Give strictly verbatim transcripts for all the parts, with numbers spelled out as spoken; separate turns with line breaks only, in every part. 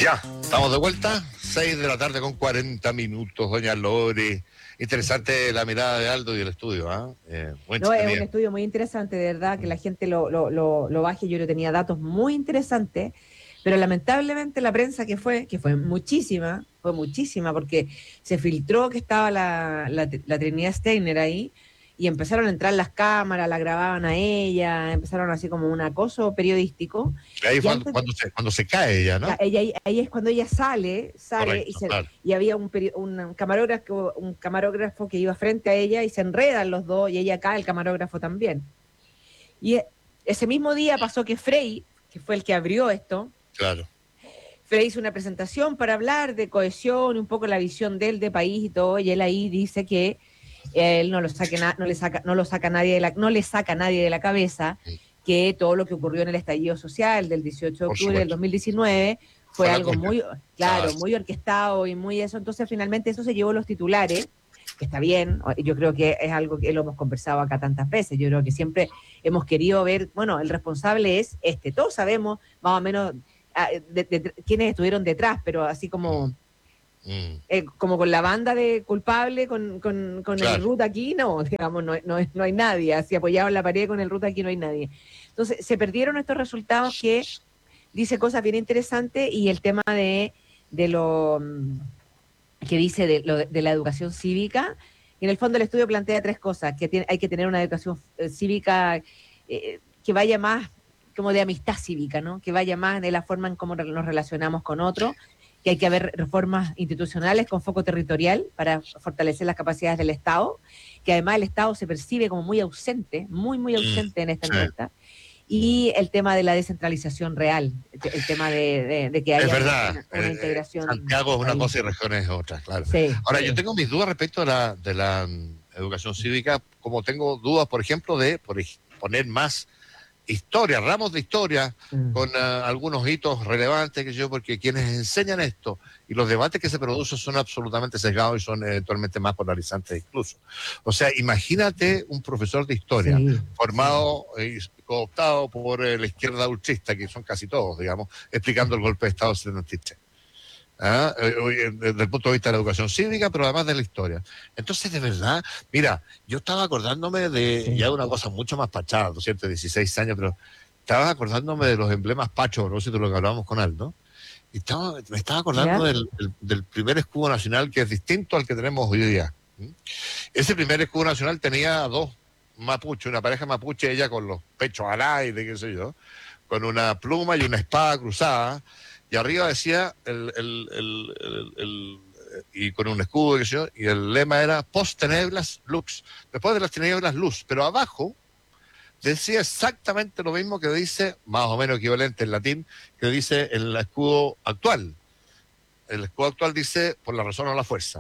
Ya, estamos de vuelta, seis de la tarde con cuarenta minutos, doña Lore. Interesante la mirada de Aldo y el estudio, ¿ah? ¿eh? Eh, buen
No, es un
chicanía.
estudio muy interesante, de verdad, que
Mm.
la gente lo, lo, lo, lo baje. Yo no tenía datos muy interesantes, pero lamentablemente la prensa que fue, que fue muchísima, fue muchísima, porque se filtró que estaba la, la, la Trinidad Steiner ahí, y empezaron a entrar las cámaras, la grababan a ella, empezaron así como un acoso periodístico,
Ahí
y
fue
antes de,
cuando se, cuando se cae ella,
ya,
¿no?
ella, ahí ahí es cuando ella sale, sale y,
Correcto,
se,
claro.
y había un, peri- un camarógrafo, un camarógrafo que iba frente a ella y se enredan los dos y ella cae, el camarógrafo también. Y e- ese mismo día pasó que Frey, que fue el que abrió esto,
Claro.
Frey hizo una presentación para hablar de cohesión y un poco la visión de él de país y todo, y él ahí dice que él no lo saque na- no le saca, no lo saca nadie de la, no le saca a nadie de la cabeza
Mm.
que todo lo que ocurrió en el estallido social del dieciocho de
Por
octubre del
supuesto.
dos mil diecinueve
Fue
fue
la
algo
cuña.
muy,
Claro.
claro, muy orquestado y muy eso. Entonces finalmente eso se llevó los titulares, que está bien. Yo creo que es algo que lo hemos conversado acá tantas veces. Yo creo que siempre hemos querido ver, bueno, el responsable es este. Todos sabemos más o menos ah, de, de, de, quiénes estuvieron detrás, pero así como
Mm.
eh, como con la banda de culpable, con, con, con el
Claro.
Ruth aquí, no, digamos, no, no, no hay nadie, así apoyado en la pared con el Ruth aquí no hay nadie. Entonces, se perdieron estos resultados que dice cosas bien interesantes, y el tema de, de lo que dice de, lo, de la educación cívica, y en el fondo el estudio plantea tres cosas: que tiene, hay que tener una educación eh, cívica eh, que vaya más como de amistad cívica, ¿no? Que vaya más de la forma en cómo nos relacionamos con otros, que hay que haber reformas institucionales con foco territorial para fortalecer las capacidades del Estado, que además el Estado se percibe como muy ausente, muy, muy
Mm.
ausente en esta
Sí.
encuesta, y el tema de la descentralización real, el tema de, de, de que
Es
haya una,
verdad.
una, una
Eh, eh,
integración
Santiago
del
es una
país.
cosa y regiones es otra, claro.
Sí,
Ahora, yo
sí.
tengo mis dudas respecto de la, de la mm, educación cívica, como tengo dudas, por ejemplo, de por ej- poner más historia, ramos de historia,
Mm.
con uh, algunos hitos relevantes, que yo, porque quienes enseñan esto y los debates que se producen son absolutamente sesgados y son eventualmente más polarizantes incluso. O sea, imagínate un profesor de historia
Sí,
formado y cooptado por eh, la izquierda ultrista, que son casi todos, digamos, explicando el golpe de Estado del setenta y tres. ¿Ah? Eh, eh, desde el punto de vista de la educación cívica, pero además de la historia. Entonces, de verdad, mira, yo estaba acordándome de
sí.
ya una cosa mucho más pachada, doscientos dieciséis años, pero estaba acordándome de los emblemas Pacho, a propósito de lo que hablábamos con Aldo, y estaba, me estaba acordando
¿Ya?
del, del, del primer escudo nacional, que es distinto al que tenemos hoy día. ¿Mm? Ese primer escudo nacional tenía dos mapuches, una pareja mapuche, ella con los pechos al aire, qué sé yo, con una pluma y una espada cruzada, y arriba decía, el, el, el, el, el y con un escudo, qué sé yo, y el lema era post tenebras lux, después de las tinieblas luz, pero abajo decía exactamente lo mismo que dice, más o menos equivalente en latín, que dice el escudo actual. El escudo actual dice por la razón o la fuerza.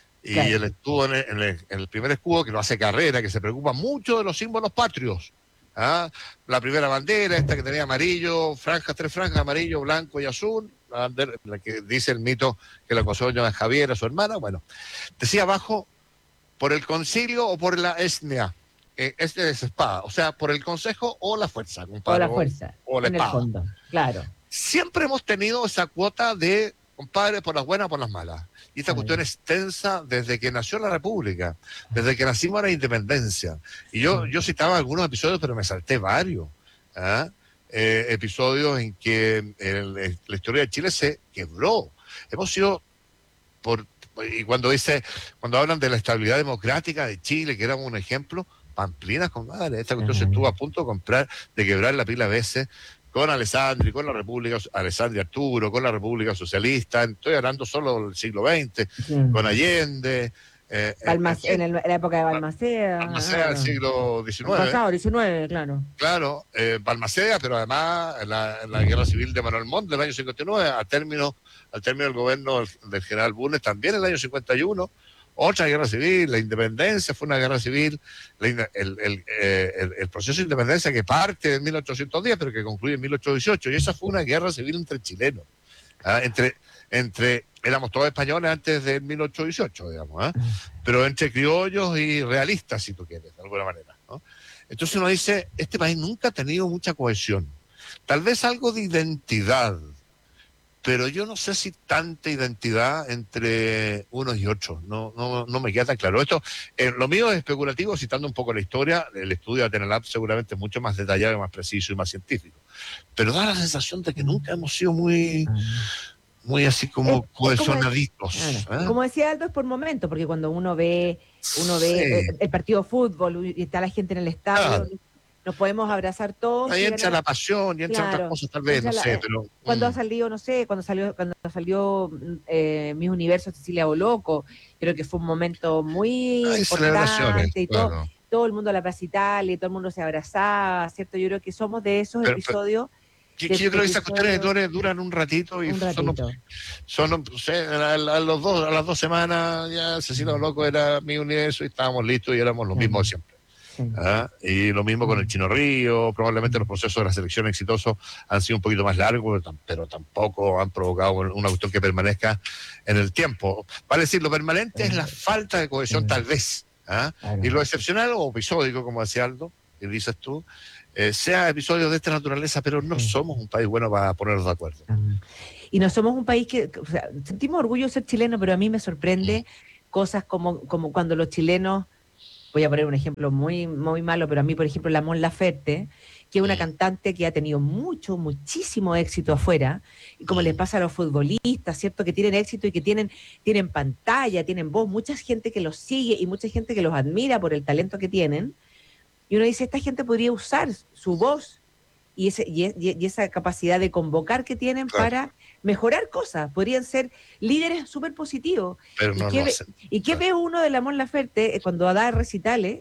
Y
Claro.
el escudo, en el, en el, en el primer escudo, que no hace carrera, que se preocupa mucho de los símbolos patrios. ¿Ah? La primera bandera, esta que tenía amarillo, franjas, tres franjas, amarillo, blanco y azul, la bandera, la que dice el mito que la acosó doña Javiera, su hermana, bueno, decía abajo, por el concilio o por la esnea, eh, este es espada, o sea, por el consejo o la fuerza,
O
compadre,
la
o,
fuerza,
o la
en el
espada.
fondo, claro.
Siempre hemos tenido esa cuota de, compadre, por las buenas, por las malas. Y esta
Ay,
cuestión es tensa desde que nació la República, desde que nacimos la independencia. Y yo,
sí.
yo citaba algunos episodios, pero me salté varios. ¿Ah? Eh, episodios en que el, la historia de Chile se quebró. Hemos sido por, y cuando dice, cuando hablan de la estabilidad democrática de Chile, que era un ejemplo, pamplinas, compadre, esta cuestión se
Ay,
estuvo a punto de comprar, de quebrar la pila a veces, con Alessandri, con la República, Alessandri Arturo, con la República Socialista, estoy hablando solo del siglo veinte,
sí.
con Allende, eh, eh, en
Balmac- en,
fin,
el- en la época de Balmaceda,
Balmaceda del
claro.
siglo
El
diecinueve,
pasado, diecinueve, claro.
claro, eh, Balmaceda, pero además en la, en la guerra civil de Manuel Montt del año cincuenta y nueve, al término, al término del gobierno del, del general Bulnes, también en el año cincuenta y uno, otra guerra civil, la independencia fue una guerra civil, la, el, el, eh, el, el proceso de independencia que parte en mil ochocientos diez, pero que concluye en mil ochocientos dieciocho, y esa fue una guerra civil entre chilenos, ¿ah? entre, entre, éramos todos españoles antes de mil ochocientos dieciocho, digamos, ¿ah? pero entre criollos y realistas, si tú quieres, de alguna manera, ¿no? Entonces uno dice, este país nunca ha tenido mucha cohesión, tal vez algo de identidad, pero yo no sé si tanta identidad entre unos y otros, no, no, no me queda tan claro. Esto, eh, lo mío es especulativo, citando un poco la historia, el estudio de Atenalab seguramente es mucho más detallado, más preciso y más científico, pero da la sensación de que nunca hemos sido muy, muy así
Es,
como
es como, de-
cohesionaditos.
claro. Y
¿eh?
como decía Aldo, es por momento, porque cuando uno ve, uno ve eh,
Sí,
el partido de fútbol y está la gente en el estadio,
claro.
nos podemos abrazar todos
Ahí
y
entra
ganar.
la pasión y entra otras
Claro,
cosas tal vez, no
entra la-
sé,
eh,
pero...
cuando ha
mm,
salido, no sé, cuando salió, cuando salió mm, eh, Mis Universos Cecilia Boloco, creo que fue un momento muy
hay celebraciones,
importante y todo,
claro.
todo el mundo a la Plaza Italia y todo el mundo se abrazaba, ¿cierto? Yo creo que somos de esos
Pero, pero
episodios,
que-
de,
que yo
de
creo que esas cuestiones de
episodios
Torres duran un ratito y
un
son,
ratito.
son no sé, a, a los dos, a las dos semanas ya Cecilia Loco era mi universo y estábamos listos y éramos los
Claro,
mismos de siempre.
sí.
¿Ah? Y lo mismo con el Chino Río, probablemente los procesos de la selección exitosos han sido un poquito más largos, pero, tam- pero tampoco han provocado una cuestión que permanezca en el tiempo. Vale decir, lo permanente es la falta de cohesión tal vez, ¿ah?
Claro.
Y lo excepcional o episódico, como decía Aldo, y dices tú, eh, sea episodios de esta naturaleza, pero no
Sí.
somos un país bueno para ponernos de acuerdo.
Mm. Y no somos un país que, o sea, sentimos orgullo de ser chileno, pero a mí me sorprende cosas como, como cuando los chilenos, voy a poner un ejemplo muy, muy malo, pero a mí, por ejemplo, la Mon Laferte, que es una
Mm.
cantante que ha tenido mucho, muchísimo éxito afuera, y como les pasa a los futbolistas, ¿cierto? Que tienen éxito y que tienen, tienen pantalla, tienen voz, mucha gente que los sigue y mucha gente que los admira por el talento que tienen. Y uno dice, esta gente podría usar su voz y, ese, y, y esa capacidad de convocar que tienen
Claro,
para mejorar cosas. Podrían ser líderes súper positivos.
pero
¿Y
no
qué,
lo
ve,
hacen.
¿Y qué
Claro.
ve uno de la Mon Laferte cuando da recitales?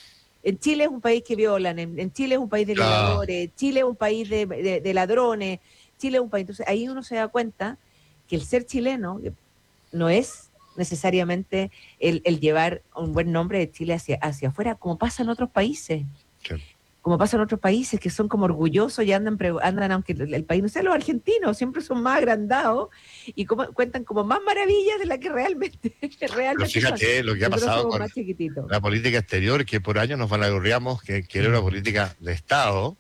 En Chile es un país que violan, en, en Chile es un país de
Claro.
violadores, Chile es un país de, de, de ladrones, Chile es un país... Entonces ahí uno se da cuenta que el ser chileno no es necesariamente el, el llevar un buen nombre de Chile hacia, hacia afuera, como pasa en otros países.
Sí.
Como pasa en otros países que son como orgullosos y andan, andan aunque el, el país, no sé, los argentinos siempre son más agrandados y como, cuentan como más maravillas de las que realmente,
Pero
realmente
fíjate
son.
lo que ha
Nosotros
pasado
somos
con
más chiquititos.
la política exterior, que por años nos vanagloriamos que, que era una política de Estado,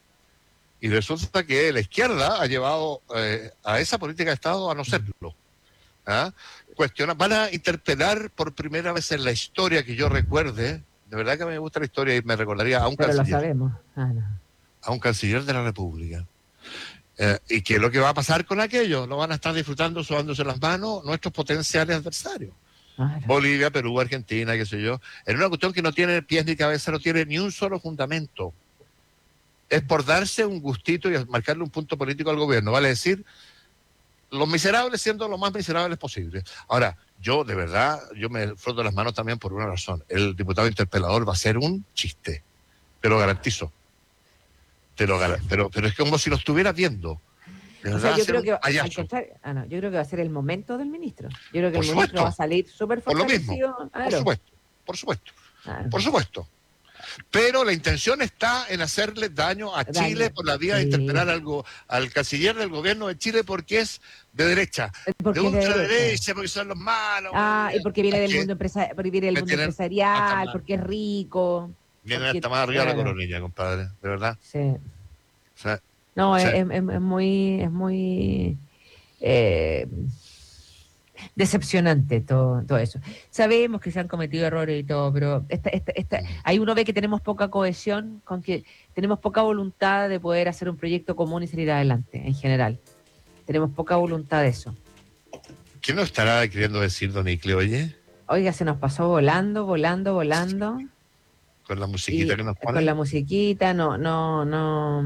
y resulta que la izquierda ha llevado eh, a esa política de Estado a no serlo. ¿Ah? Cuestiona, van a interpelar por primera vez en la historia que yo recuerde, de verdad que me gusta la historia y me recordaría a un
Pero lo
canciller,
sabemos. Ah, no.
a un canciller de la República. Eh, ¿Y qué es lo que va a pasar con aquello? No van a estar disfrutando, sobándose las manos nuestros potenciales adversarios.
Claro.
Bolivia, Perú, Argentina, qué sé yo. En una cuestión que no tiene pies ni cabeza, no tiene ni un solo fundamento. Es por darse un gustito y marcarle un punto político al gobierno, vale decir, los miserables siendo lo más miserables posible. Ahora, yo de verdad, yo me froto las manos también por una razón. El diputado interpelador va a ser un chiste, te lo garantizo. Te lo gar pero, pero es como si lo estuviera viendo. De
O
verdad,
sea,
va a
yo
ser
creo
un
que al
payaso.
contrario, ah, no, yo creo que va a ser el momento del ministro. Yo creo que
Por
el ministro
supuesto.
va a salir súper
Por lo mismo.
fortalecido.
Por
Claro.
supuesto, por supuesto,
Claro.
por supuesto. Pero la intención está en hacerle daño a
Daño.
Chile por la vía de
Sí.
interpelar algo al canciller del gobierno de Chile porque es de derecha,
Porque
de
es de
ultraderecha,
derecha.
porque son los malos.
Ah, y porque viene del
¿Qué?
mundo empresarial, porque viene del
Me
mundo
tienen hasta
empresarial,
más,
porque es rico.
vienen
porque-
hasta más arriba de la
claro.
coronilla, compadre, de verdad.
Sí.
O sea,
No,
o sea,
es, es- es muy, es muy eh, decepcionante todo, todo eso. Sabemos que se han cometido errores y todo, pero esta, esta, esta, ahí uno ve que tenemos poca cohesión, con que tenemos poca voluntad de poder hacer un proyecto común y salir adelante, en general. Tenemos poca voluntad de eso.
¿qué nos estará queriendo decir don Icle, oye?
Oiga, se nos pasó volando, volando, volando.
Con la musiquita
Y
que nos pone.
con la musiquita, no, no, no.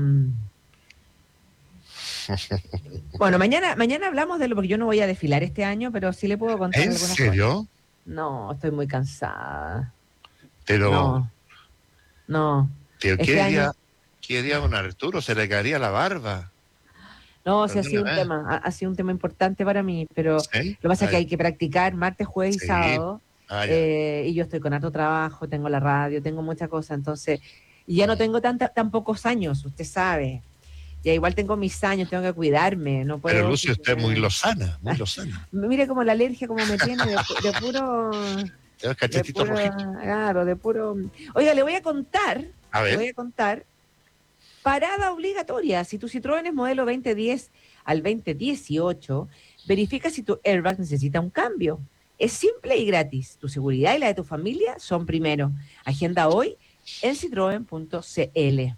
Bueno, mañana, mañana hablamos de lo, porque yo no voy a desfilar este año, pero sí le puedo contar
¿En
algunas
serio?
cosas. No, estoy muy cansada.
Pero,
No, no.
pero
Este
¿qué
año-
día, qué día don Arturo? Se le caería la barba.
No, sí ha sido un
Perdóname.
tema, ha, ha sido un tema importante para mí, pero
¿Sí?
lo que pasa es que
Ah,
hay que practicar martes, jueves
Sí.
y sábado,
ah, ya.
eh, y yo estoy con harto trabajo, tengo la radio, tengo muchas cosas, entonces, y ya no tengo tanta, tan pocos años, usted sabe. Ya igual tengo mis años, tengo que cuidarme, no puedo...
Pero Lucio, usted es muy
eh,
lozana, muy lozana.
Mire como la alergia como me tiene de, pu- de puro...
Tiene los
De
cachetitos
puro,
rojitos.
claro, de puro... Oiga, le voy a contar,
A
le voy
ver,
a contar, parada obligatoria. Si tu Citroën es modelo veinte diez al veinte dieciocho, verifica si tu airbag necesita un cambio. Es simple y gratis. Tu seguridad y la de tu familia son primero. Agenda hoy en citroen punto c l.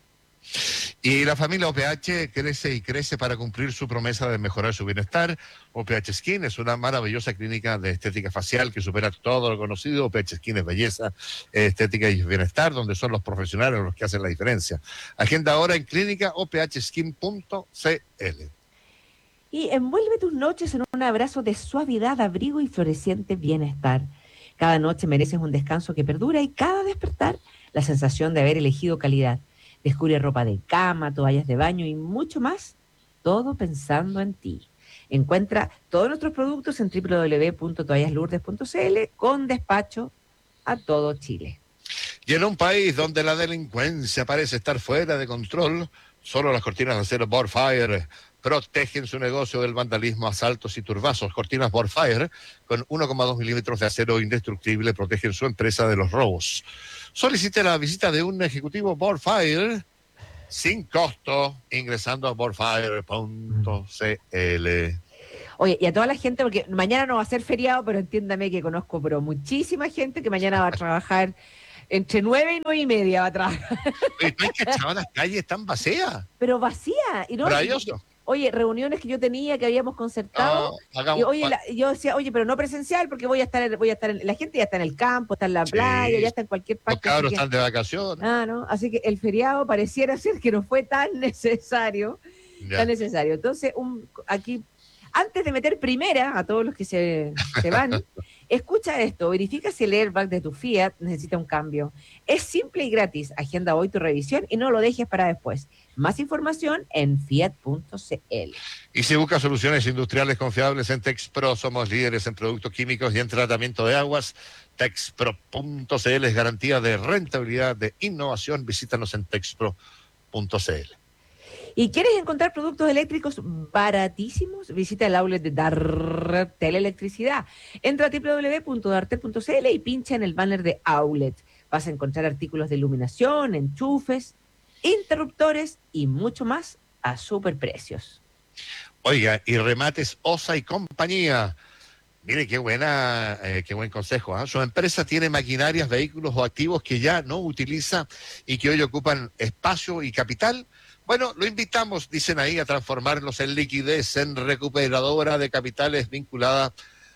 Y la familia O P H crece y crece para cumplir su promesa de mejorar su bienestar. O P H Skin es una maravillosa clínica de estética facial que supera todo lo conocido. O P H Skin es belleza, estética y bienestar, donde son los profesionales los que hacen la diferencia. Agenda ahora en clínica o p h skin punto c l.
Y envuelve tus noches en un abrazo de suavidad, abrigo y floreciente bienestar. Cada noche mereces un descanso que perdura y cada despertar la sensación de haber elegido calidad. Descubre ropa de cama, toallas de baño y mucho más, todo pensando en ti. Encuentra todos nuestros productos en w w w punto toallas lourdes punto c l con despacho a todo Chile.
Y en un país donde la delincuencia parece estar fuera de control, solo las cortinas de acero Borfire protegen su negocio del vandalismo, asaltos y turbazos. Cortinas Borfire con uno coma dos milímetros de acero indestructible protegen su empresa de los robos. Solicite la visita de un ejecutivo Borfire sin costo ingresando a borfire punto c l.
Oye, y a toda la gente, porque mañana no va a ser feriado, pero entiéndame que conozco pero muchísima gente que mañana va a trabajar entre nueve y nueve y media va a trabajar.
Oye, ¿no hay que echar las calles están vacías?
Pero vacía. Y no,
Maravilloso.
Oye, reuniones que yo tenía, que habíamos concertado,
No, hagamos,
y oye, la, yo decía, oye, pero no presencial, porque voy a estar, voy a estar, en, la gente ya está en el campo, está en la
sí,
playa, ya está en cualquier parte.
Los cabros
que,
están de vacaciones.
Ah, ¿no? Así que el feriado pareciera ser que no fue tan necesario,
Ya.
tan necesario. Entonces, un, aquí, antes de meter primera a todos los que se, se van, escucha esto, verifica si el airbag de tu Fiat necesita un cambio. Es simple y gratis. Agenda hoy tu revisión y no lo dejes para después. Más información en fiat punto c l.
Y si buscas soluciones industriales confiables en Texpro, somos líderes en productos químicos y en tratamiento de aguas. Texpro punto c l es garantía de rentabilidad, de innovación. Visítanos en texpro punto c l.
¿Y quieres encontrar productos eléctricos baratísimos? Visita el outlet de Dartel Electricidad. Entra a w w w punto dartel punto c l y pincha en el banner de outlet. Vas a encontrar artículos de iluminación, enchufes, interruptores y mucho más a superprecios.
Oiga, y remates Osa y compañía. Mire qué buena, eh, qué buen consejo. ¿eh? Su empresa tiene maquinarias, vehículos o activos que ya no utiliza y que hoy ocupan espacio y capital. Bueno, lo invitamos, dicen ahí, a transformarlos en liquidez, en recuperadora de capitales vinculada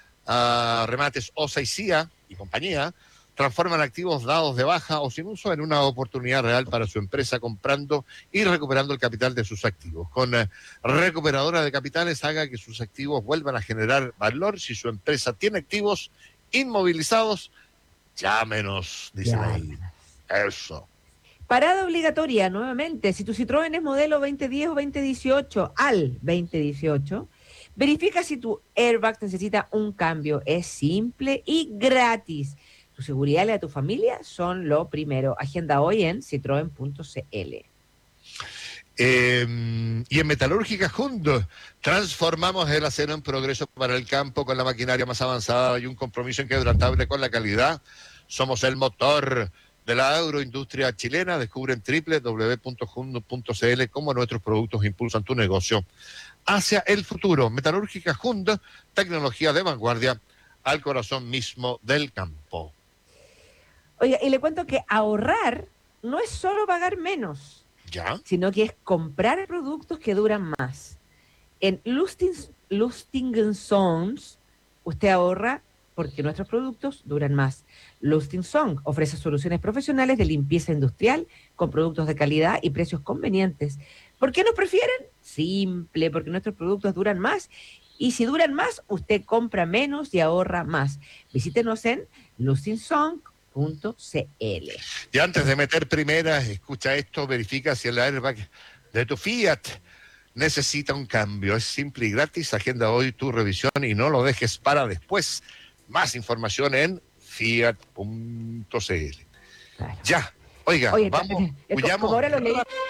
a remates Osa y C I A y compañía. Transforman activos dados de baja o sin uso en una oportunidad real para su empresa, comprando y recuperando el capital de sus activos. Con eh, recuperadora de capitales, haga que sus activos vuelvan a generar valor. Si su empresa tiene activos inmovilizados, llámenos, dicen ahí. Eso.
Parada obligatoria, nuevamente. Si tu Citroën es modelo veinte diez o veinte dieciocho al veinte dieciocho, verifica si tu airbag necesita un cambio. Es simple y gratis. Tu seguridad y la de tu familia son lo primero. Agenda hoy en citroen punto c l.
Eh, y en Metalúrgica Juntos transformamos el acero en progreso para el campo con la maquinaria más avanzada y un compromiso inquebrantable con la calidad. Somos el motor de la agroindustria chilena. Descubre en w w w punto juntos punto c l cómo nuestros productos impulsan tu negocio hacia el futuro. Metalúrgica Juntos, tecnología de vanguardia al corazón mismo del campo.
Oye, y le cuento que ahorrar no es solo pagar menos,
¿Ya?
sino que es comprar productos que duran más. En Lusting, Lusting Sons, usted ahorra porque nuestros productos duran más. Lusting Song ofrece soluciones profesionales de limpieza industrial con productos de calidad y precios convenientes. ¿Por qué nos prefieren? Simple, porque nuestros productos duran más. Y si duran más, usted compra menos y ahorra más. Visítenos en lusting song punto c l.
Y antes de meter primeras, escucha esto, verifica si el airbag de tu Fiat necesita un cambio. Es simple y gratis. Agenda hoy tu revisión y no lo dejes para después. Más información en fiat punto c l.
Claro.
Ya, oiga,
Oye,
vamos,
es como ahora lo leí.